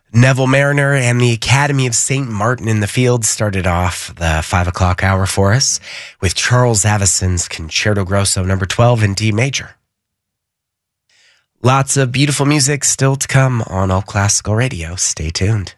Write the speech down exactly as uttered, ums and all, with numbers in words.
Neville Mariner and the Academy of Saint Martin in the Fields started off the five o'clock hour for us with Charles Avison's Concerto Grosso number twelve in D major. Lots of beautiful music still to come on All Classical Radio. Stay tuned.